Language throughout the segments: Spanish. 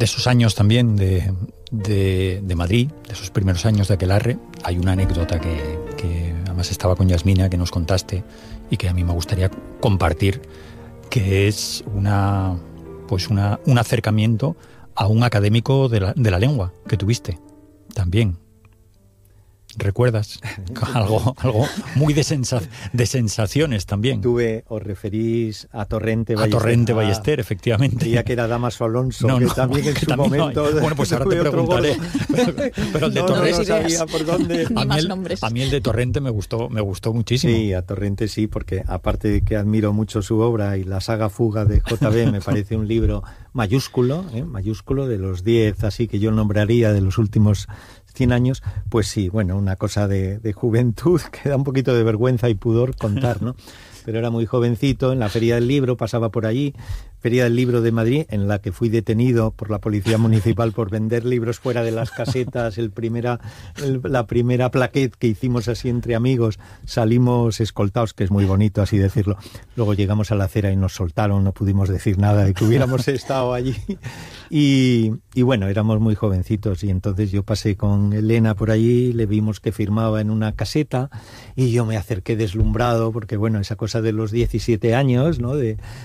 esos años también de Madrid, de esos primeros años de Aquelarre, hay una anécdota que además estaba con Yasmina, que nos contaste y que a mí me gustaría compartir, que es un acercamiento a un académico de la lengua que tuviste también. ¿Recuerdas? Algo muy de sensaciones también. Os referís a Torrente Ballester. A Torrente Ballester, efectivamente. Creía que era Damaso Alonso, que también en su momento... Bueno, pues ahora te preguntaré. Pero el de Torrente... No sabía por dónde. A mí el de Torrente me gustó muchísimo. Sí, a Torrente sí, porque aparte de que admiro mucho su obra y la saga Fuga de J.B. me parece un libro mayúsculo de los 10, así que yo nombraría de los últimos 100 años, pues sí, bueno, una cosa de juventud que da un poquito de vergüenza y pudor contar, ¿no? Pero era muy jovencito, en la Feria del Libro, pasaba por allí, Feria del Libro de Madrid, en la que fui detenido por la Policía Municipal por vender libros fuera de las casetas. La primera plaquette que hicimos así entre amigos, salimos escoltados, que es muy bonito así decirlo. Luego llegamos a la acera y nos soltaron, no pudimos decir nada de que hubiéramos estado allí. Y bueno, éramos muy jovencitos y entonces yo pasé con Elena por allí, le vimos que firmaba en una caseta y yo me acerqué deslumbrado porque, bueno, esa cosa de los 17 años, ¿no?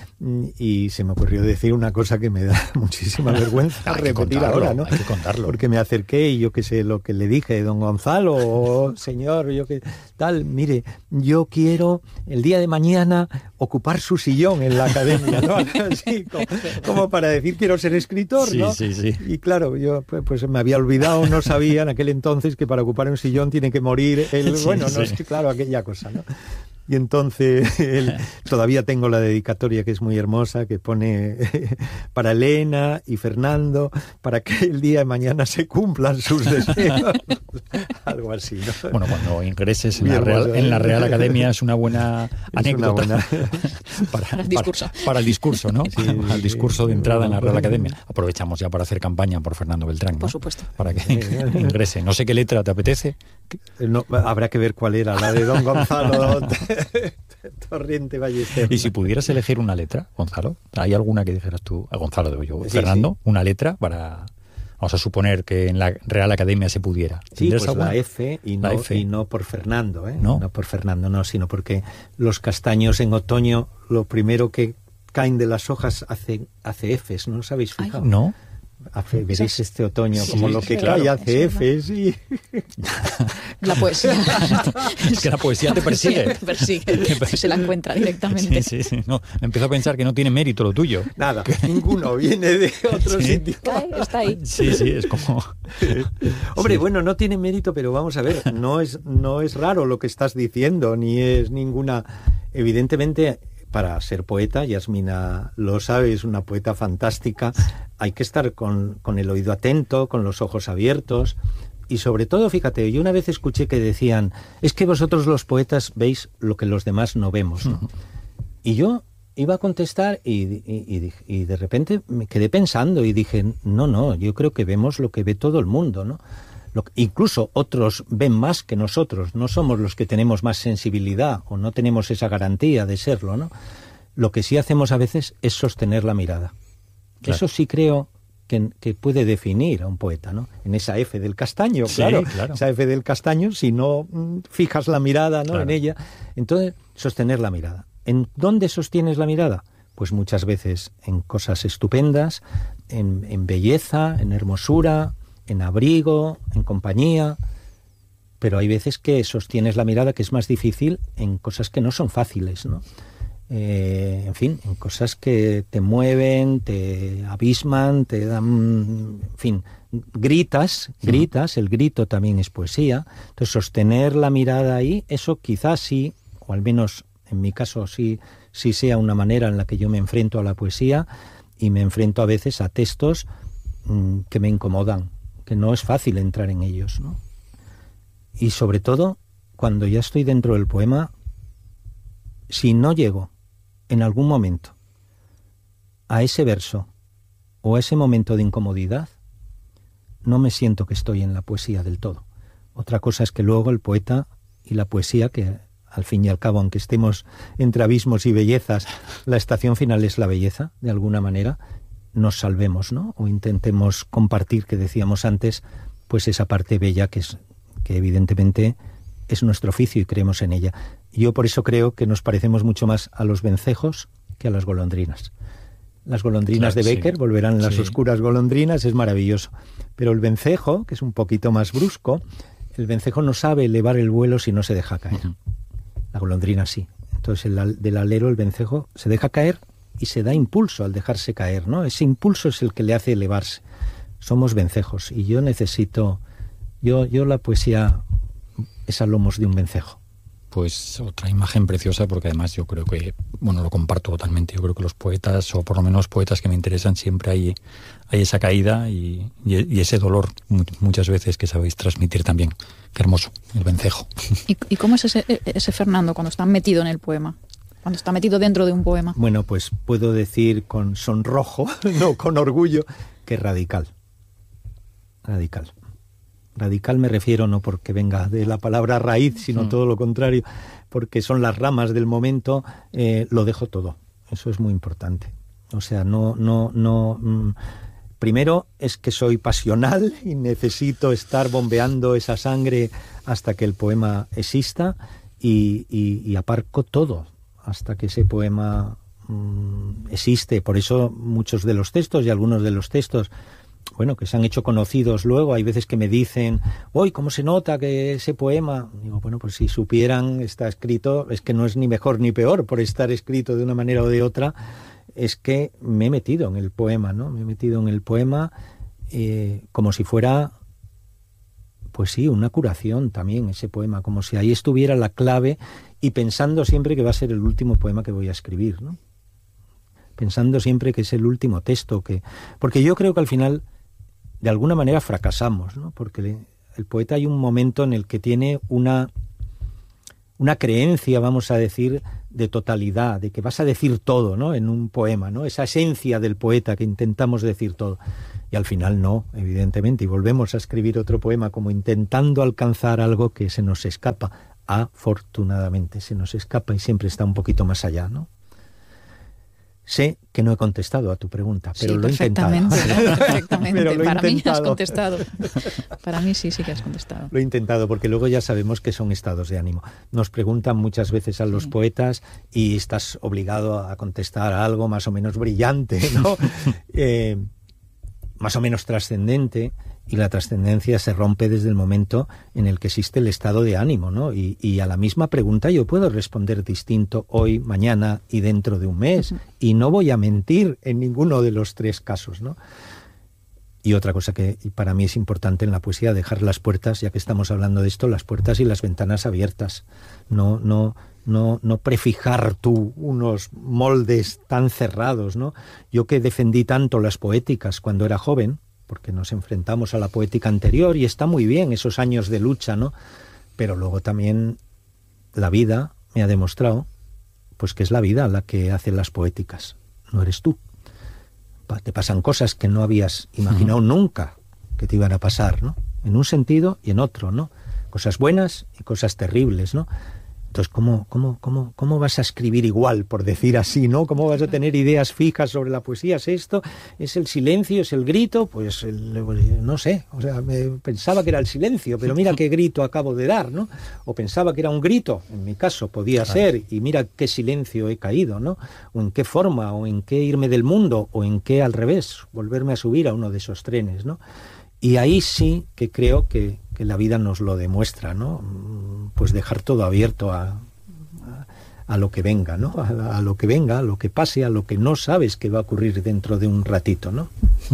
Y se me ocurrió decir una cosa que me da muchísima vergüenza repetir ahora, ¿no? Hay que contarlo. Porque me acerqué y yo qué sé lo que le dije, don Gonzalo, señor, yo qué tal, mire, yo quiero el día de mañana ocupar su sillón en la academia, ¿no? Así como para decir quiero ser escritor, ¿no? Sí. Y claro, yo pues me había olvidado, no sabía en aquel entonces que para ocupar un sillón tiene que morir es que claro, aquella cosa, ¿no? Y entonces todavía tengo la dedicatoria que es muy hermosa, que pone para Elena y Fernando, para que el día de mañana se cumplan sus deseos. Algo así, ¿no? Bueno, cuando ingreses en la Real Academia es una buena anécdota. Para el discurso, ¿no? Sí, al discurso de entrada en la Real Academia. Aprovechamos ya para hacer campaña por Fernando Beltrán, ¿no? Por supuesto. Para que ingrese. No sé qué letra te apetece. No, habrá que ver cuál era, la de don Gonzalo Torrente Ballester. Y si pudieras elegir una letra, Gonzalo, ¿hay alguna que dijeras tú? A Gonzalo digo yo, sí, Fernando, sí. Una letra para... Vamos a suponer que en la Real Academia se pudiera. Sí, pues alguna? La F y no por Fernando, ¿eh? ¿No? No por Fernando, no, sino porque los castaños en otoño, lo primero que caen de las hojas hace Fs, ¿no os habéis fijado? ¿No? Veréis este otoño, sí, como lo que claro, cae hace Fs, sí. La poesía. Es que la poesía te persigue. Te persigue. Se la encuentra directamente. Sí. No, empiezo a pensar que no tiene mérito lo tuyo. Nada, ninguno viene de otro sitio. Está ahí. Sí, es como... Hombre, sí. Bueno, no tiene mérito, pero vamos a ver, no es raro lo que estás diciendo, ni es ninguna... Evidentemente, para ser poeta, Yasmina lo sabe, es una poeta fantástica, hay que estar con el oído atento, con los ojos abiertos, y sobre todo, fíjate, yo una vez escuché que decían, es que vosotros los poetas veis lo que los demás no vemos, ¿no? Uh-huh. Y yo iba a contestar y de repente me quedé pensando y dije, no, yo creo que vemos lo que ve todo el mundo, ¿no? Incluso otros ven más que nosotros, no somos los que tenemos más sensibilidad o no tenemos esa garantía de serlo, ¿no? Lo que sí hacemos a veces es sostener la mirada. Claro. Eso sí creo que puede definir a un poeta, ¿no? En esa F del castaño, sí, claro. Esa F del castaño, si no fijas la mirada, ¿no? Claro. En ella, entonces sostener la mirada. ¿En dónde sostienes la mirada? Pues muchas veces en cosas estupendas, en belleza, en hermosura, en abrigo, en compañía, pero hay veces que sostienes la mirada que es más difícil en cosas que no son fáciles, ¿no? En fin, en cosas que te mueven, te abisman, te dan, en fin, gritas, el grito también es poesía, entonces sostener la mirada ahí, eso quizás sí, o al menos en mi caso sí sea una manera en la que yo me enfrento a la poesía y me enfrento a veces a textos que me incomodan, que no es fácil entrar en ellos, ¿no? Y sobre todo, cuando ya estoy dentro del poema, si no llego en algún momento a ese verso o a ese momento de incomodidad, no me siento que estoy en la poesía del todo. Otra cosa es que luego el poeta y la poesía, que al fin y al cabo, aunque estemos entre abismos y bellezas, la estación final es la belleza, de alguna manera, nos salvemos, ¿no? O intentemos compartir, que decíamos antes, pues esa parte bella que evidentemente es nuestro oficio y creemos en ella. Yo por eso creo que nos parecemos mucho más a los vencejos que a las golondrinas. Las golondrinas de Becker, sí, volverán las oscuras golondrinas, es maravilloso. Pero el vencejo, que es un poquito más brusco, el vencejo no sabe elevar el vuelo si no se deja caer. La golondrina sí. Entonces del alero el vencejo se deja caer y se da impulso al dejarse caer, ¿no? Ese impulso es el que le hace elevarse. Somos vencejos y yo necesito... Yo la poesía es a lomos de un vencejo. Pues otra imagen preciosa, porque además yo creo que, bueno, lo comparto totalmente. Yo creo que los poetas, o por lo menos los poetas que me interesan, siempre hay esa caída y ese dolor muchas veces que sabéis transmitir también. Qué hermoso, el vencejo. ¿Y cómo es ese Fernando cuando está metido en el poema? Cuando está metido dentro de un poema. Bueno, pues puedo decir con sonrojo, no con orgullo, que es radical. Radical. Radical me refiero no porque venga de la palabra raíz, sino todo lo contrario, porque son las ramas del momento, lo dejo todo. Eso es muy importante. O sea, primero es que soy pasional y necesito estar bombeando esa sangre hasta que el poema exista y aparco todo hasta que ese poema existe. Por eso muchos de los textos y algunos de los textos, bueno, que se han hecho conocidos luego, hay veces que me dicen, ¡uy, cómo se nota que ese poema! Digo, bueno, pues si supieran, está escrito, es que no es ni mejor ni peor por estar escrito de una manera o de otra, es que me he metido en el poema, ¿no? Me he metido en el poema como si fuera, pues sí, una curación también, ese poema, como si ahí estuviera la clave y pensando siempre que va a ser el último poema que voy a escribir, ¿no? Pensando siempre que es el último texto, porque yo creo que al final de alguna manera fracasamos, ¿no? Porque el poeta hay un momento en el que tiene una creencia, vamos a decir, de totalidad, de que vas a decir todo, ¿no? En un poema, ¿no? Esa esencia del poeta que intentamos decir todo. Y al final no, evidentemente, y volvemos a escribir otro poema como intentando alcanzar algo que se nos escapa. Afortunadamente se nos escapa y siempre está un poquito más allá, ¿no? Sé que no he contestado a tu pregunta, pero sí, lo he intentado. Perfectamente. Pero para mí has contestado. Para mí sí que has contestado. Lo he intentado, porque luego ya sabemos que son estados de ánimo. Nos preguntan muchas veces a los poetas y estás obligado a contestar a algo más o menos brillante, ¿no? Más o menos trascendente. Y la trascendencia se rompe desde el momento en el que existe el estado de ánimo, ¿no? Y a la misma pregunta yo puedo responder distinto hoy, mañana y dentro de un mes. Y no voy a mentir en ninguno de los tres casos, ¿no? Y otra cosa que para mí es importante en la poesía, dejar las puertas, ya que estamos hablando de esto, las puertas y las ventanas abiertas. No prefijar tú unos moldes tan cerrados, ¿no? Yo que defendí tanto las poéticas cuando era joven, porque nos enfrentamos a la poética anterior y está muy bien esos años de lucha, ¿no? Pero luego también la vida me ha demostrado pues que es la vida la que hace las poéticas, no eres tú. Te pasan cosas que no habías imaginado nunca que te iban a pasar, ¿no? En un sentido y en otro, ¿no? Cosas buenas y cosas terribles, ¿no? Entonces, ¿cómo vas a escribir igual, por decir así, ¿no? ¿Cómo vas a tener ideas fijas sobre la poesía? ¿Es esto? ¿Es el silencio? ¿Es el grito? Pues no sé, o sea, pensaba que era el silencio, pero mira qué grito acabo de dar, ¿no? O pensaba que era un grito, en mi caso podía ser, y mira qué silencio he caído, ¿no? O en qué forma, o en qué irme del mundo, o en qué al revés, volverme a subir a uno de esos trenes, ¿no? Y ahí sí que creo que la vida nos lo demuestra, ¿no? Pues dejar todo abierto a lo que venga, ¿no? A lo que venga, a lo que pase, a lo que no sabes que va a ocurrir dentro de un ratito, ¿no?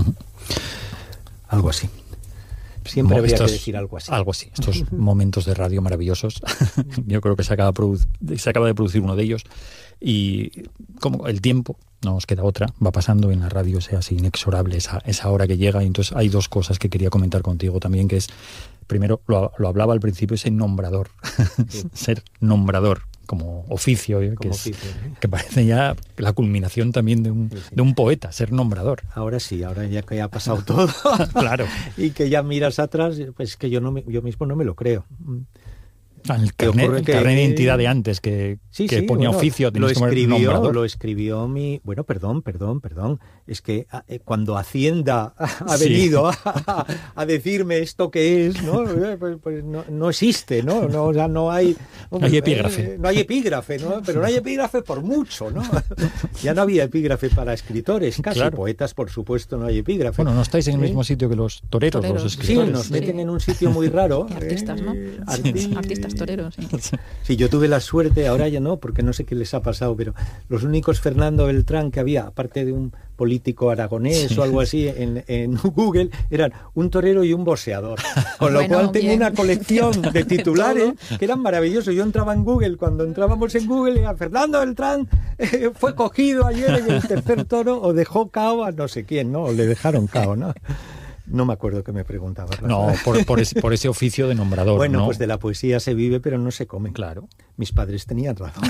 Algo así. Siempre habría que decir algo así. Algo así. Estos momentos de radio maravillosos. Yo creo que se acaba de producir uno de ellos. Y como el tiempo, no nos queda otra, va pasando en la radio, sea así inexorable esa hora que llega. Y entonces hay dos cosas que quería comentar contigo también, que es, primero, lo hablaba al principio, ese nombrador. Sí. Ser nombrador como oficio, que parece ya la culminación también de un poeta, ser nombrador. Ahora sí, ahora ya que ha pasado todo, claro, y que ya miras atrás, pues que yo mismo no me lo creo. El carnet de identidad de antes, que ponía oficio, lo escribió mi... Bueno, perdón. Es que cuando Hacienda ha venido a decirme esto que es, ¿no? Pues no existe, ¿no? O sea, no hay epígrafe. No hay epígrafe, ¿no? Pero no hay epígrafe por mucho, ¿no? Ya no había epígrafe para escritores, casi. Claro. Poetas, por supuesto, no hay epígrafe. Bueno, no estáis en el mismo sitio que los toreros. Los escritores. Sí, nos meten en un sitio muy raro. Y artistas, ¿no? Artistas toreros, sí. Sí, yo tuve la suerte, ahora ya no, porque no sé qué les ha pasado, pero los únicos Fernando Beltrán que había, aparte de un político aragonés o algo así en Google, eran un torero y un boxeador. Con lo cual tengo una colección de titulares que eran maravillosos. Yo entraba en Google, cuando entrábamos en Google, era Fernando Beltrán fue cogido ayer en el tercer toro o dejó cao a no sé quién, ¿no? O le dejaron cao, ¿no? No me acuerdo que me preguntabas. No, por ese oficio de nombrador. Bueno, ¿no? Pues de la poesía se vive, pero no se come. Claro. Mis padres tenían razón.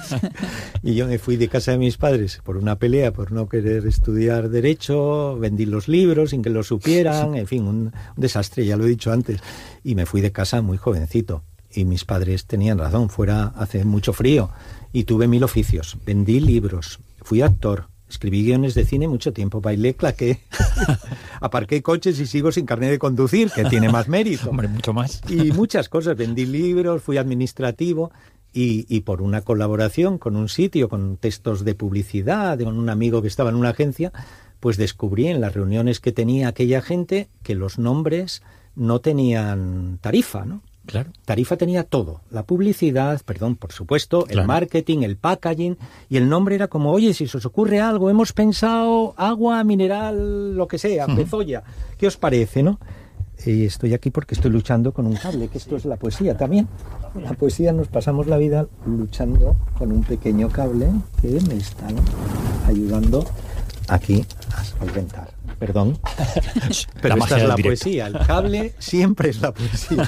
Y yo me fui de casa de mis padres por una pelea, por no querer estudiar Derecho, vendí los libros sin que lo supieran, en fin, un desastre, ya lo he dicho antes. Y me fui de casa muy jovencito. Y mis padres tenían razón, fuera hace mucho frío. Y tuve 1000 oficios, vendí libros, fui actor. Escribí guiones de cine mucho tiempo, bailé, claqué, aparqué coches y sigo sin carnet de conducir, que tiene más mérito. Hombre, mucho más. Y muchas cosas, vendí libros, fui administrativo y por una colaboración con un sitio, con textos de publicidad, con un amigo que estaba en una agencia, pues descubrí en las reuniones que tenía aquella gente que los nombres no tenían tarifa, ¿no? Claro. Tarifa tenía todo, la publicidad, por supuesto, el marketing, el packaging, y el nombre era como, oye, si se os ocurre algo, hemos pensado agua, mineral, lo que sea, pezolla, ¿qué os parece, no? Y estoy aquí porque estoy luchando con un cable, que esto es la poesía también. La poesía nos pasamos la vida luchando con un pequeño cable que me están ayudando aquí a solventar. Perdón, pero esta es la poesía. El cable siempre es la poesía.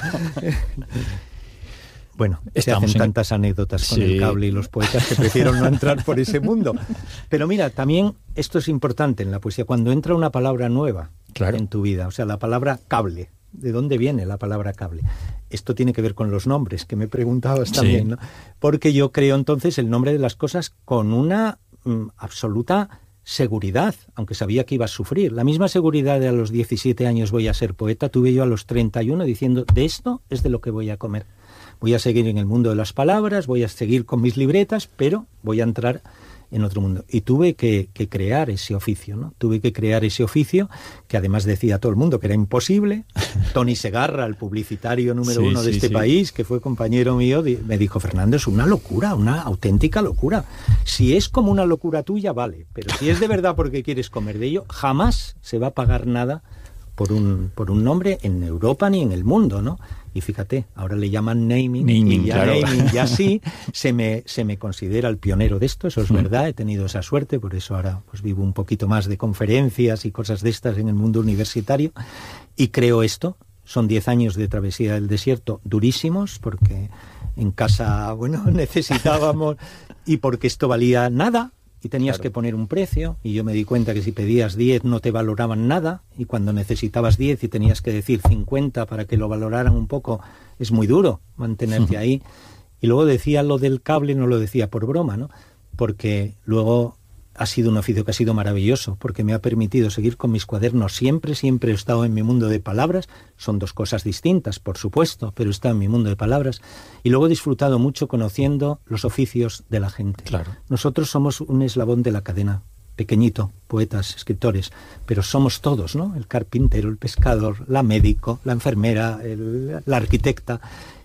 Bueno, se hacen tantas anécdotas con el cable y los poetas que prefiero no entrar por ese mundo. Pero mira, también esto es importante en la poesía. Cuando entra una palabra nueva en tu vida, o sea, la palabra cable. ¿De dónde viene la palabra cable? Esto tiene que ver con los nombres, que me preguntabas también, ¿no? Porque yo creo entonces el nombre de las cosas con una absoluta seguridad, aunque sabía que iba a sufrir. La misma seguridad de a los 17 años voy a ser poeta, tuve yo a los 31 diciendo, de esto es de lo que voy a comer. Voy a seguir en el mundo de las palabras, voy a seguir con mis libretas, pero voy a entrar en otro mundo. Y tuve que crear ese oficio, ¿no? Tuve que crear ese oficio, que además decía todo el mundo que era imposible. Tony Segarra, el publicitario número uno de este país, que fue compañero mío, me dijo, Fernando, es una locura, una auténtica locura. Si es como una locura tuya, vale, pero si es de verdad porque quieres comer de ello, jamás se va a pagar nada por un nombre en Europa ni en el mundo, ¿no? Y fíjate, ahora le llaman naming y ya claro. Naming ya sí, se me considera el pionero de esto, eso es verdad, he tenido esa suerte, por eso ahora pues vivo un poquito más de conferencias y cosas de estas en el mundo universitario, y creo esto. Son 10 años de travesía del desierto durísimos, porque en casa, bueno, necesitábamos, y porque esto valía nada, y tenías que poner un precio, y yo me di cuenta que si pedías 10 no te valoraban nada, y cuando necesitabas 10 y tenías que decir 50 para que lo valoraran un poco, es muy duro mantenerte ahí. Y luego decía lo del cable, no lo decía por broma, ¿no? Porque luego ha sido un oficio que ha sido maravilloso, porque me ha permitido seguir con mis cuadernos siempre he estado en mi mundo de palabras, son dos cosas distintas, por supuesto, pero he estado en mi mundo de palabras, y luego he disfrutado mucho conociendo los oficios de la gente. Claro. Nosotros somos un eslabón de la cadena, pequeñito, poetas, escritores, pero somos todos, ¿no? El carpintero, el pescador, la médico, la enfermera, la arquitecta,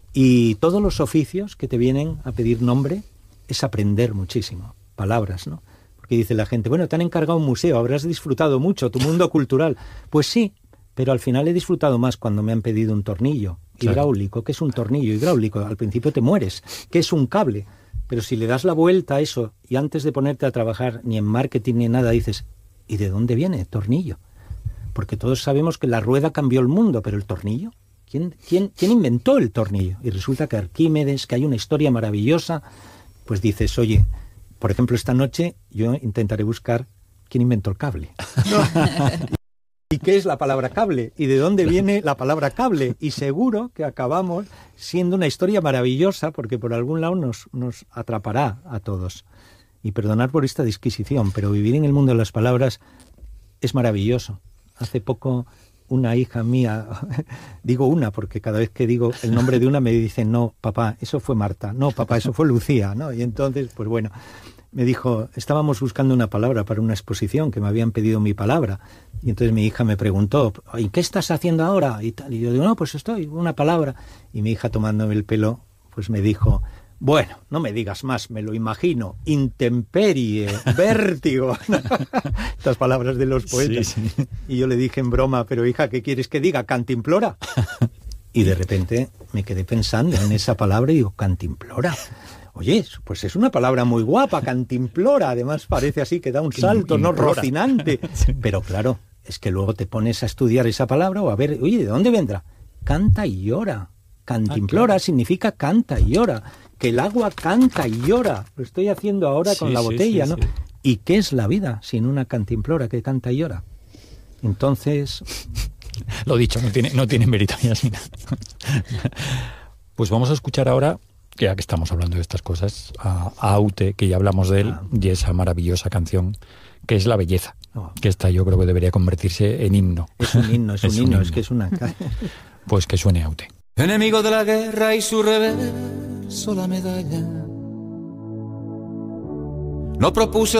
y todos los oficios que te vienen a pedir nombre es aprender muchísimo, palabras, ¿no? Que dice la gente, bueno, te han encargado un museo, habrás disfrutado mucho, tu mundo cultural. Pues sí, pero al final he disfrutado más cuando me han pedido un tornillo hidráulico. ¿Qué es un tornillo hidráulico? Al principio te mueres. ¿Qué es un cable? Pero si le das la vuelta a eso y antes de ponerte a trabajar ni en marketing ni en nada dices, ¿y de dónde viene el tornillo? Porque todos sabemos que la rueda cambió el mundo, pero el tornillo, ¿quién inventó el tornillo? Y resulta que Arquímedes, que hay una historia maravillosa, pues dices, oye, por ejemplo, esta noche yo intentaré buscar quién inventó el cable. ¿Y qué es la palabra cable? ¿Y de dónde viene la palabra cable? Y seguro que acabamos siendo una historia maravillosa, porque por algún lado nos atrapará a todos. Y perdonar por esta disquisición, pero vivir en el mundo de las palabras es maravilloso. Hace poco una hija mía, digo una porque cada vez que digo el nombre de una me dicen, no, papá, eso fue Marta, no, papá, eso fue Lucía, ¿no? Y entonces, pues bueno, me dijo, estábamos buscando una palabra para una exposición, que me habían pedido mi palabra, y entonces mi hija me preguntó, ¿y qué estás haciendo ahora? Y tal, y yo digo, no, pues estoy, una palabra. Y mi hija, tomándome el pelo, pues me dijo, bueno, no me digas más, me lo imagino, intemperie, vértigo, estas palabras de los poetas. Sí, sí. Y yo le dije en broma, pero hija, ¿qué quieres que diga? ¿Cantimplora? Y de repente me quedé pensando en esa palabra y digo, cantimplora. Oye, pues es una palabra muy guapa, cantimplora, además parece así que da un salto, ¿no? Rocinante. Sí. Pero claro, es que luego te pones a estudiar esa palabra o a ver, oye, ¿de dónde vendrá? Canta y llora. Cantimplora claro. Significa canta y llora. Que el agua canta y llora. Lo estoy haciendo ahora con la botella, ¿no? Sí. ¿Y qué es la vida sin una cantimplora que canta y llora? Entonces... Lo dicho, no tiene mérito, Yasmina. Pues vamos a escuchar ahora, ya que estamos hablando de estas cosas, a Aute, que ya hablamos de él, y esa maravillosa canción que es La Belleza, que esta yo creo que debería convertirse en himno. Es un himno, es que es una... Pues que suene Aute. Enemigo de la guerra y su reverso la medalla. No propuso